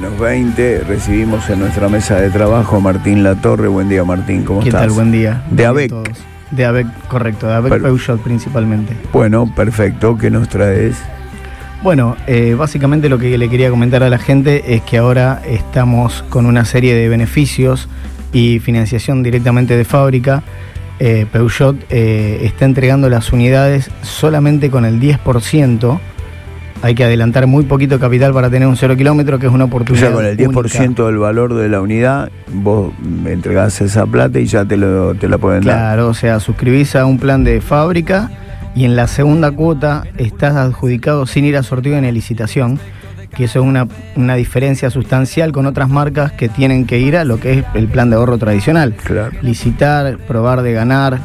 menos 20, recibimos en nuestra mesa de trabajo a Martín Latorre. Buen día, Martín, ¿cómo estás? ¿Qué tal? Buen día. De ABEC. De ABEC, correcto, de ABEC Peugeot principalmente. Bueno, perfecto, ¿qué nos traes? Bueno, básicamente lo que le quería comentar a la gente es que ahora estamos con una serie de beneficios y financiación directamente de fábrica. Peugeot está entregando las unidades solamente con el 10%. Hay que adelantar muy poquito capital para tener un 0 kilómetro, que es una oportunidad. O sea, con el 10% única del valor de la unidad, vos entregás esa plata y ya te la pueden dar. Claro, o sea, suscribís a un plan de fábrica y en la segunda cuota estás adjudicado sin ir a sorteo en licitación, que eso es una diferencia sustancial con otras marcas que tienen que ir a lo que es el plan de ahorro tradicional. Claro. Licitar, probar de ganar,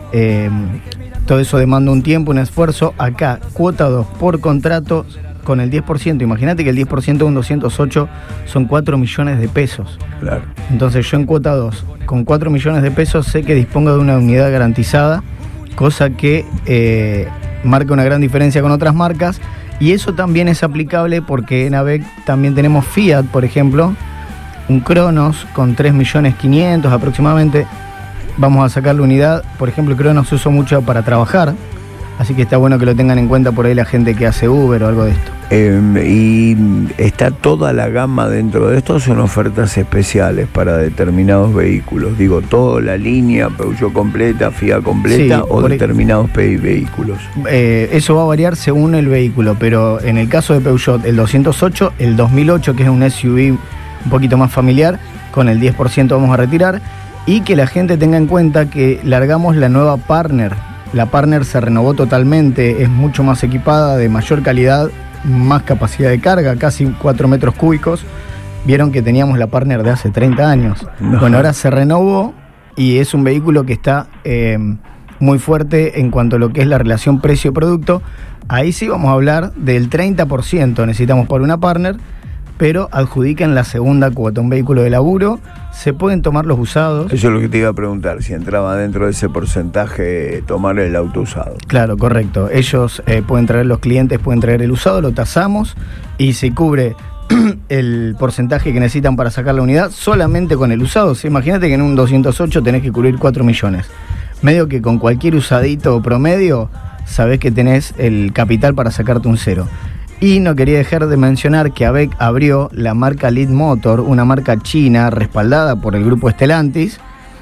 todo eso demanda un tiempo, un esfuerzo. Acá, cuota 2 por contrato con el 10%. Imagínate que el 10% de un 208 son 4 millones de pesos. Claro. Entonces yo en cuota 2, con 4 millones de pesos, sé que dispongo de una unidad garantizada, cosa que marca una gran diferencia con otras marcas. Y eso también es aplicable porque en ABEC también tenemos Fiat, por ejemplo, un Cronos con 3.500.000 aproximadamente. Vamos a sacar la unidad. Por ejemplo, el Cronos se usa mucho para trabajar, así que está bueno que lo tengan en cuenta por ahí la gente que hace Uber o algo de esto. ¿Y está toda la gama dentro de esto o son ofertas especiales para determinados vehículos? Digo, toda la línea Peugeot completa, Fiat completa, sí, o determinados vehículos. Eso va a variar según el vehículo, pero en el caso de Peugeot, el 208, el 2008, que es un SUV un poquito más familiar, con el 10% vamos a retirar. Y que la gente tenga en cuenta que largamos la nueva Partner. La Partner se renovó totalmente, es mucho más equipada, de mayor calidad, más capacidad de carga, casi 4 metros cúbicos. Vieron que teníamos la Partner de hace 30 años. No. Bueno, ahora se renovó y es un vehículo que está muy fuerte en cuanto a lo que es la relación precio-producto. Ahí sí vamos a hablar del 30% necesitamos por una Partner, pero adjudican la segunda cuota, un vehículo de laburo. Se pueden tomar los usados. Eso es lo que te iba a preguntar, si entraba dentro de ese porcentaje tomar el auto usado. Claro, correcto. Ellos pueden traer, los clientes pueden traer el usado, lo tasamos y se cubre el porcentaje que necesitan para sacar la unidad solamente con el usado. O sea, imagínate que en un 208 tenés que cubrir 4 millones. Medio que con cualquier usadito promedio sabés que tenés el capital para sacarte un cero. Y no quería dejar de mencionar que ABEC abrió la marca Leadmotor, una marca china respaldada por el grupo Stellantis,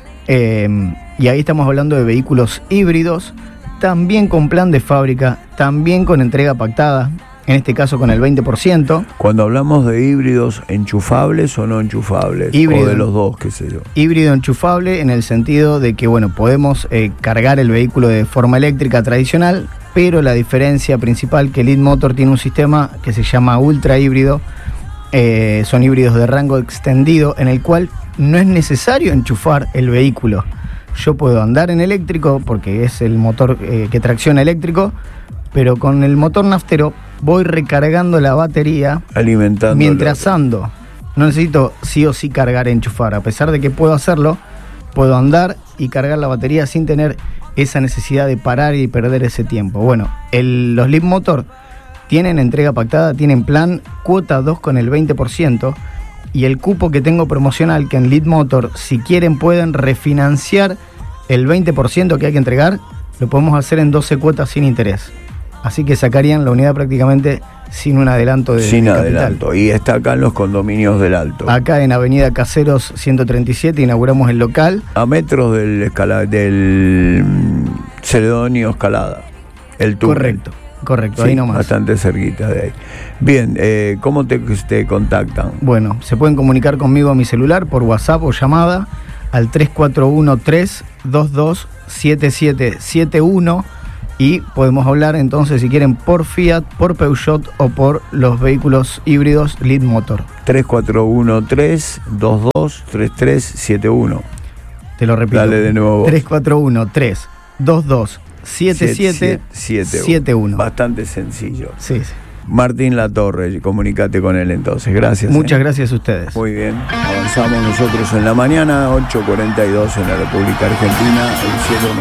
y ahí estamos hablando de vehículos híbridos, también con plan de fábrica, también con entrega pactada, en este caso con el 20%. Cuando hablamos de híbridos, ¿enchufables o no enchufables? Híbrido, o de los dos, qué sé yo. Híbrido enchufable en el sentido de que, bueno, podemos cargar el vehículo de forma eléctrica tradicional, pero la diferencia principal que Leadmotor tiene un sistema que se llama ultra híbrido, son híbridos de rango extendido, en el cual no es necesario enchufar el vehículo. Yo puedo andar en eléctrico porque es el motor que tracciona eléctrico, pero con el motor naftero voy recargando la batería, alimentando mientras ando. No necesito sí o sí cargar e enchufar. A pesar de que puedo hacerlo, puedo andar y cargar la batería sin tener esa necesidad de parar y perder ese tiempo. Bueno, los Leadmotor tienen entrega pactada, tienen plan cuota 2 con el 20%, y el cupo que tengo promocional, que en Leadmotor, si quieren, pueden refinanciar el 20% que hay que entregar, lo podemos hacer en 12 cuotas sin interés. Así que sacarían la unidad prácticamente sin un adelanto de sin capital. Adelanto. Y está acá en los condominios del Alto. Acá en Avenida Caseros 137 inauguramos el local. A metros del Celedonio Escalada. El túnel. Correcto, sí, ahí nomás. Bastante cerquita de ahí. Bien, ¿cómo te contactan? Bueno, se pueden comunicar conmigo a mi celular por WhatsApp o llamada al 3413-227771. Y podemos hablar entonces, si quieren, por Fiat, por Peugeot o por los vehículos híbridos Leadmotor. 3413-223371. Te lo repito. Dale de nuevo. 3413-227771. Bastante sencillo. Sí, sí. Martín Latorre, comunicate con él entonces. Gracias. Muchas gracias a ustedes. Muy bien. Avanzamos nosotros en la mañana, 8:42 en la República Argentina. El cielo